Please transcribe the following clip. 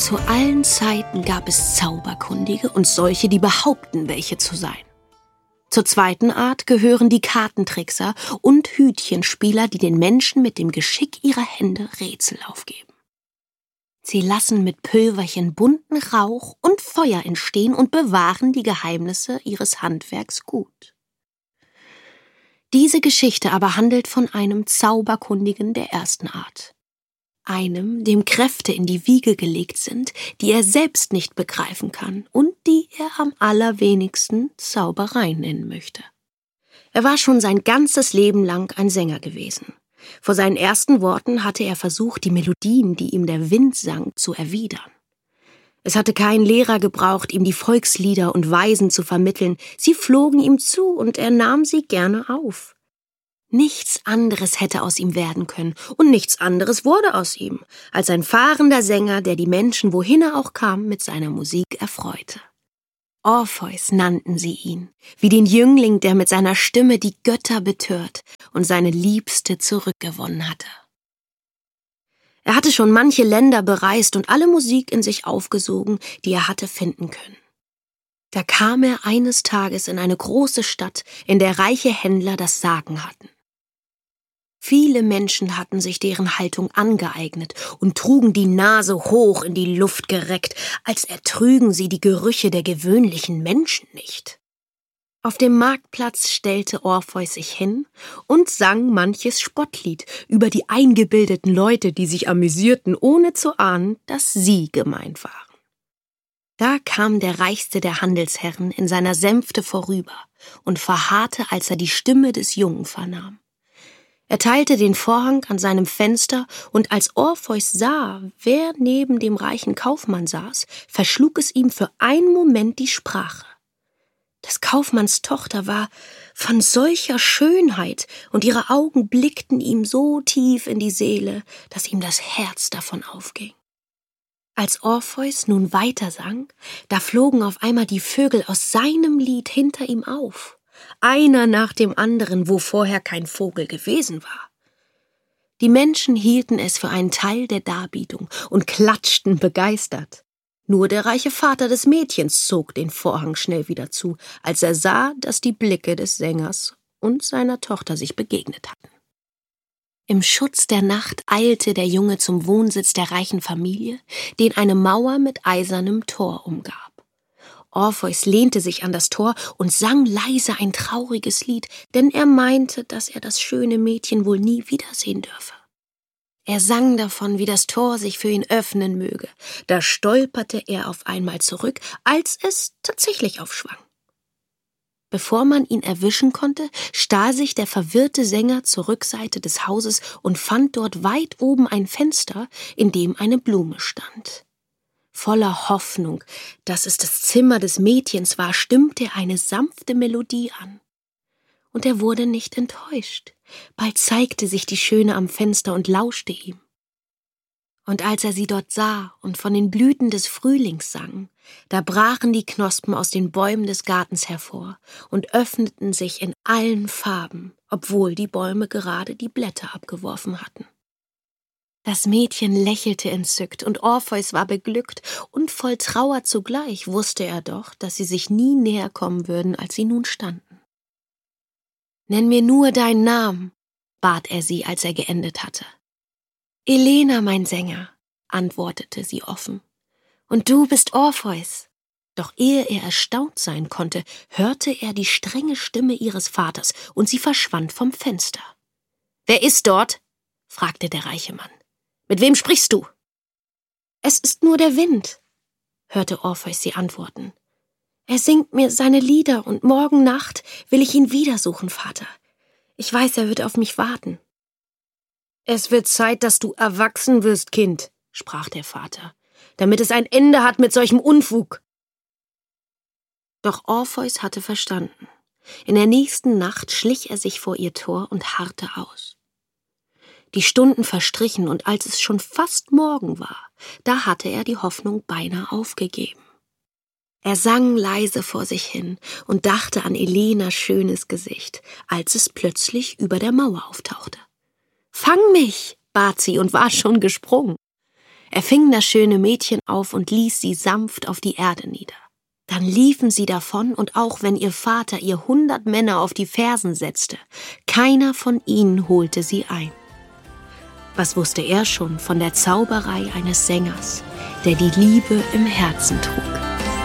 Zu allen Zeiten gab es Zauberkundige und solche, die behaupten, welche zu sein. Zur zweiten Art gehören die Kartentrickser und Hütchenspieler, die den Menschen mit dem Geschick ihrer Hände Rätsel aufgeben. Sie lassen mit Pülverchen bunten Rauch und Feuer entstehen und bewahren die Geheimnisse ihres Handwerks gut. Diese Geschichte aber handelt von einem Zauberkundigen der ersten Art. Einem, dem Kräfte in die Wiege gelegt sind, die er selbst nicht begreifen kann und die er am allerwenigsten Zauberei nennen möchte. Er war schon sein ganzes Leben lang ein Sänger gewesen. Vor seinen ersten Worten hatte er versucht, die Melodien, die ihm der Wind sang, zu erwidern. Es hatte kein Lehrer gebraucht, ihm die Volkslieder und Weisen zu vermitteln. Sie flogen ihm zu und er nahm sie gerne auf. Nichts anderes hätte aus ihm werden können und nichts anderes wurde aus ihm, als ein fahrender Sänger, der die Menschen, wohin er auch kam, mit seiner Musik erfreute. Orpheus nannten sie ihn, wie den Jüngling, der mit seiner Stimme die Götter betört und seine Liebste zurückgewonnen hatte. Er hatte schon manche Länder bereist und alle Musik in sich aufgesogen, die er hatte finden können. Da kam er eines Tages in eine große Stadt, in der reiche Händler das Sagen hatten. Viele Menschen hatten sich deren Haltung angeeignet und trugen die Nase hoch in die Luft gereckt, als ertrügen sie die Gerüche der gewöhnlichen Menschen nicht. Auf dem Marktplatz stellte Orpheus sich hin und sang manches Spottlied über die eingebildeten Leute, die sich amüsierten, ohne zu ahnen, dass sie gemeint waren. Da kam der reichste der Handelsherren in seiner Sänfte vorüber und verharrte, als er die Stimme des Jungen vernahm. Er teilte den Vorhang an seinem Fenster, und als Orpheus sah, wer neben dem reichen Kaufmann saß, verschlug es ihm für einen Moment die Sprache. Des Kaufmanns Tochter war von solcher Schönheit, und ihre Augen blickten ihm so tief in die Seele, dass ihm das Herz davon aufging. Als Orpheus nun weiter sang, da flogen auf einmal die Vögel aus seinem Lied hinter ihm auf. Einer nach dem anderen, wo vorher kein Vogel gewesen war. Die Menschen hielten es für einen Teil der Darbietung und klatschten begeistert. Nur der reiche Vater des Mädchens zog den Vorhang schnell wieder zu, als er sah, dass die Blicke des Sängers und seiner Tochter sich begegnet hatten. Im Schutz der Nacht eilte der Junge zum Wohnsitz der reichen Familie, den eine Mauer mit eisernem Tor umgab. Orpheus lehnte sich an das Tor und sang leise ein trauriges Lied, denn er meinte, dass er das schöne Mädchen wohl nie wiedersehen dürfe. Er sang davon, wie das Tor sich für ihn öffnen möge. Da stolperte er auf einmal zurück, als es tatsächlich aufschwang. Bevor man ihn erwischen konnte, stahl sich der verwirrte Sänger zur Rückseite des Hauses und fand dort weit oben ein Fenster, in dem eine Blume stand. Voller Hoffnung, dass es das Zimmer des Mädchens war, stimmte er eine sanfte Melodie an. Und er wurde nicht enttäuscht. Bald zeigte sich die Schöne am Fenster und lauschte ihm. Und als er sie dort sah und von den Blüten des Frühlings sang, da brachen die Knospen aus den Bäumen des Gartens hervor und öffneten sich in allen Farben, obwohl die Bäume gerade die Blätter abgeworfen hatten. Das Mädchen lächelte entzückt, und Orpheus war beglückt, und voll Trauer zugleich wusste er doch, dass sie sich nie näher kommen würden, als sie nun standen. »Nenn mir nur deinen Namen«, bat er sie, als er geendet hatte. »Elena, mein Sänger«, antwortete sie offen. »Und du bist Orpheus.« Doch ehe er erstaunt sein konnte, hörte er die strenge Stimme ihres Vaters, und sie verschwand vom Fenster. »Wer ist dort?« fragte der reiche Mann. »Mit wem sprichst du?« »Es ist nur der Wind«, hörte Orpheus sie antworten. »Er singt mir seine Lieder, und morgen Nacht will ich ihn wiedersuchen, Vater. Ich weiß, er wird auf mich warten.« »Es wird Zeit, dass du erwachsen wirst, Kind«, sprach der Vater, »damit es ein Ende hat mit solchem Unfug.« Doch Orpheus hatte verstanden. In der nächsten Nacht schlich er sich vor ihr Tor und harrte aus. Die Stunden verstrichen, und als es schon fast Morgen war, da hatte er die Hoffnung beinahe aufgegeben. Er sang leise vor sich hin und dachte an Elenas schönes Gesicht, als es plötzlich über der Mauer auftauchte. »Fang mich«, bat sie und war schon gesprungen. Er fing das schöne Mädchen auf und ließ sie sanft auf die Erde nieder. Dann liefen sie davon, und auch wenn ihr Vater ihr 100 Männer auf die Fersen setzte, keiner von ihnen holte sie ein. Was wusste er schon von der Zauberei eines Sängers, der die Liebe im Herzen trug?